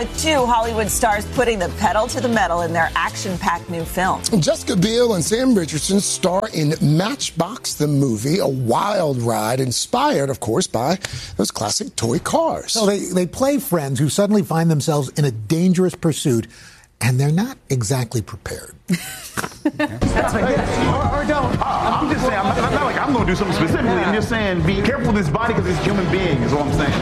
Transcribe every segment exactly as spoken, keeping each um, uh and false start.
with two Hollywood stars putting the pedal to the metal in their action-packed new film. Jessica Biel and Sam Richardson star in Matchbox the movie, a wild ride inspired, of course, by those classic toy cars. So they, they play friends who suddenly find themselves in a dangerous pursuit, and they're not exactly prepared. That's right. Or, or don't. Uh, I'm just saying, I'm not, I'm not like I'm going to do something specifically. I'm just saying, be careful with this body because it's a human being, is all I'm saying.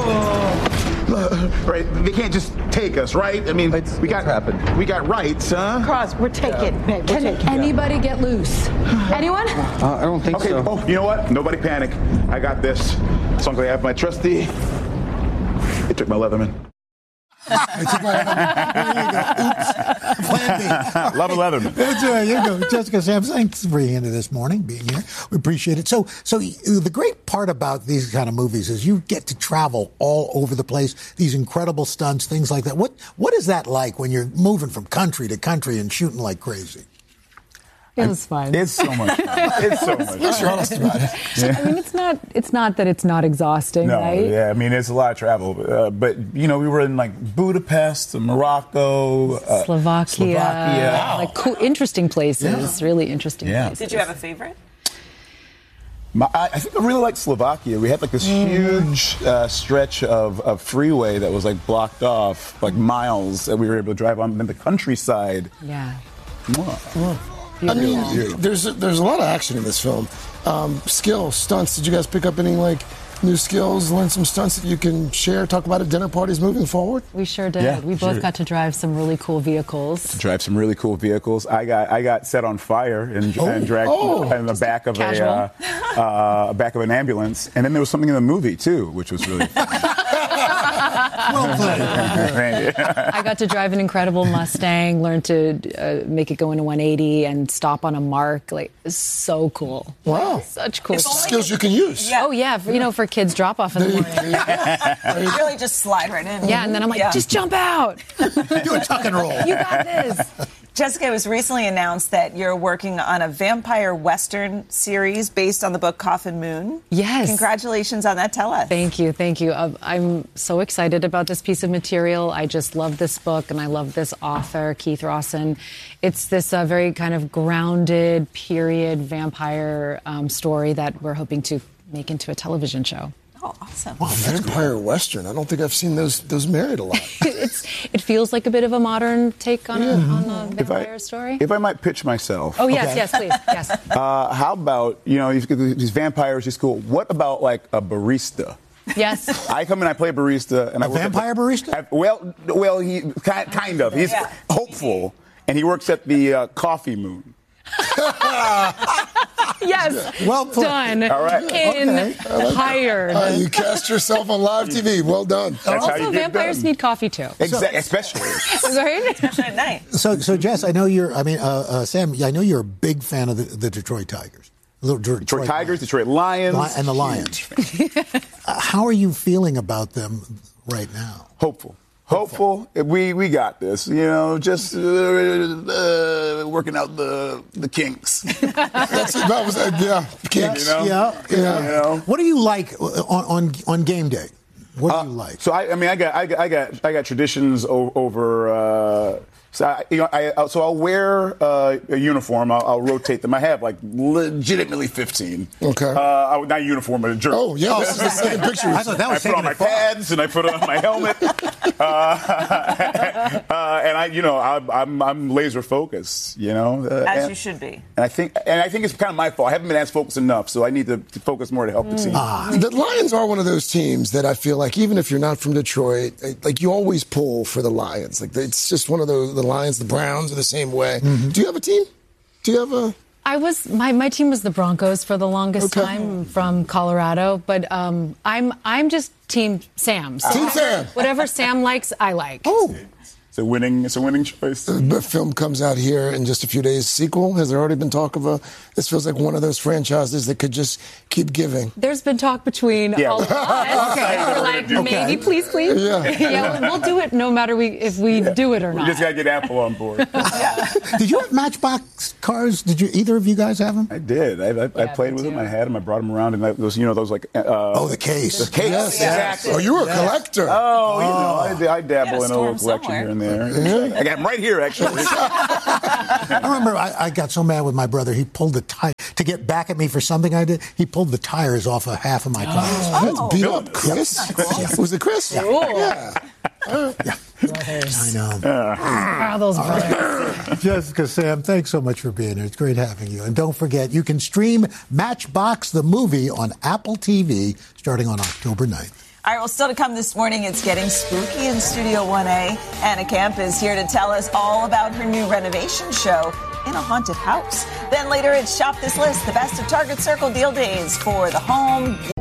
Uh, right? They can't just take us, right? I mean, it's, we got happened. We got rights, huh? Cross, we're taking. Yeah. We're Can taking. anybody yeah. get loose? Anyone? Uh, I don't think okay. so. Oh, you know what? Nobody panic. I got this. As long as I have my trusty. They took my Leatherman. I took my Leatherman. There you go. Oops. Plan B. Love a Leatherman. That's right. You go. Jessica, Sam, thanks for being here this morning, being here. We appreciate it. So, so the great part about these kind of movies is you get to travel all over the place, these incredible stunts, things like that. What What is that like when you're moving from country to country and shooting like crazy? It was fun. It's so much fun. It's so much fun. You're honest about it. Yeah. I mean, it's not it's not that it's not exhausting, no, right? Yeah, I mean, it's a lot of travel. Uh, but, you know, we were in, like, Budapest, Morocco, uh, Slovakia. Slovakia. Wow. Like, cool, interesting places, yeah. really interesting yeah. places. Did you have a favorite? My, I think I really liked Slovakia. We had, like, this mm. huge uh, stretch of, of freeway that was, like, blocked off, like, miles that we were able to drive on in the countryside. Yeah. Wow. Cool. I mean, there's a, there's a lot of action in this film. Um, skills, stunts. Did you guys pick up any like new skills? Learn some stunts that you can share? Talk about at dinner parties moving forward. We sure did. Yeah, we both sure. got to drive some really cool vehicles. To drive some really cool vehicles. I got I got set on fire and, oh. and dragged oh. in the back of Casual. a uh, uh, back of an ambulance. And then there was something in the movie too, which was really fun. Well played. I got to drive an incredible Mustang, learn to uh, make it go into one eighty and stop on a mark. Like, it's so cool. Wow. Such cool It's stuff. skills you can use. Yeah. Oh, yeah. For, you know, for kids drop off in the morning. You really just slide right in. Yeah, and then I'm like, yeah. just jump out. Do a tuck and roll. You got this. Jessica, it was recently announced that you're working on a vampire Western series based on the book Coffin Moon. Yes. Congratulations on that. Tell us. Thank you. Thank you. Uh, I'm so excited about this piece of material. I just love this book, and I love this author, Keith Rawson. It's this uh, very kind of grounded period vampire um, story that we're hoping to make into a television show. Oh, awesome. Wow, vampire Western. I don't think I've seen those those married a lot. it's It feels like a bit of a modern take on, yeah. a, on a vampire I, story. If I might pitch myself. Oh, yes, okay. yes, please. Yes. Uh, how about, you know, these, these vampires, these cool. What about, like, a barista? Yes. I come in, I play barista. And a I work vampire the, barista? I, well, well, he kind, kind of. He's yeah. hopeful, and he works at the uh, Coffee Moon. Yes. Well put. Done. All right. In. Okay. Like hired. Uh, you cast yourself on live T V. Well done. That's how Also, you get vampires done. need coffee, too. Exa- especially. Right? Especially at night. So, so Jess, I know you're. I mean, uh, uh, Sam, I know you're a big fan of the, the Detroit Tigers. The Detroit, Detroit Tigers, Detroit Lions. Li- and the Lions. uh, how are you feeling about them right now? Hopeful. Hopeful. We we got this. You know, just uh, uh, working out the the kinks. That's that was uh, yeah. Kinks. You know? Yeah, yeah. You know? What do you like on on, on game day? What do Uh, you like? So I, I mean, I got I got I got, I got traditions o- over. Uh, So, I, you know, I, so I'll wear uh, a uniform. I'll, I'll rotate them. I have like legitimately fifteen. Okay. Uh, I, not a uniform, but a jersey. Oh, yeah. This is the second picture. I thought that I was put on taking my it far. pads and I put on my helmet. uh, uh, and I, you know, I, I'm I'm laser focused. You know, uh, As and, you should be. And I think and I think it's kind of my fault. I haven't been as focused enough, so I need to, to focus more to help the team. Ah. The Lions are one of those teams that I feel like even if you're not from Detroit, like you always pull for the Lions. Like it's just one of those. The Lions, the Browns are the same way. Mm-hmm. Do you have a team? Do you have a? I was my, my team was the Broncos for the longest Okay. time from Colorado, but um, I'm I'm just Team Sam. So Team Sam. Whatever Sam likes, I like. Oh. It's a winning. It's a winning choice. The film comes out here in just a few days. Sequel? Has there already been talk of a? This feels like one of those franchises that could just keep giving. There's been talk between Yeah. all of us. Okay. We're like, Okay. maybe, please, please. Yeah. yeah we'll, we'll do it no matter we if we do it or We not. just got to get Apple on board. Did you have Matchbox cars? Did you either of you guys have them? I did. I, I, I Yeah, played me with them. too. I had them. I brought them around, and I, those, you know, those like. Uh, Oh, the case. The case. Yes. Exactly. Oh, you were a collector. Oh, you know, I, I dabble Gotta in a store little 'em collection somewhere. here and there. I got them right here, actually. I remember I, I got so mad with my brother. He pulled the tire to get back at me for something I did. He pulled the tires off of half of my cars. That's beat Oh. up Chris. Was it Chris? Yeah. I know. Ah, those brothers. Jessica, Sam, thanks so much for being here. It's great having you. And don't forget, you can stream Matchbox the movie on Apple T V starting on October ninth. All right, well, still to come this morning, it's getting spooky in Studio one A. Anna Camp is here to tell us all about her new renovation show in a haunted house. Then later, it's Shop This List, the best of Target Circle deal days for the home.